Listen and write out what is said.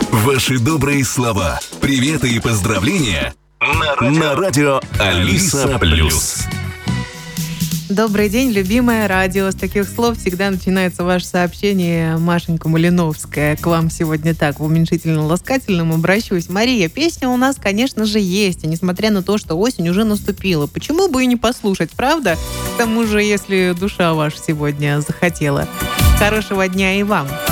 Ваши добрые слова, приветы и поздравления на радио Алиса Плюс. Добрый день, любимое радио. С таких слов всегда начинается ваше сообщение. Машенька Малиновская к вам сегодня так, в уменьшительно-ласкательном обращусь. Мария, песня у нас, конечно же, есть. И несмотря на то, что осень уже наступила, почему бы и не послушать, правда? К тому же, если душа ваша сегодня захотела. Хорошего дня и вам.